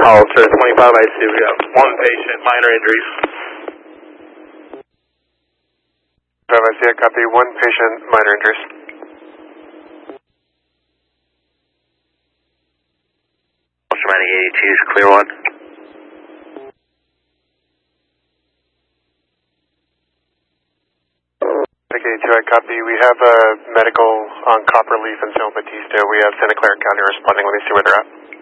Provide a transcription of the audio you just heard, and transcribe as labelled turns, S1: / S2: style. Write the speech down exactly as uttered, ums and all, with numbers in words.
S1: call, sir. twenty-five I C. We got one patient, minor injuries.
S2: twenty-five I C, I copy. One patient, minor injuries.
S3: Ultramatic eighty-two is clear one.
S2: eighty-two, I copy. We have a medical on Copperleaf and San Batista. We have Santa Clara County responding. Let me see where they're at.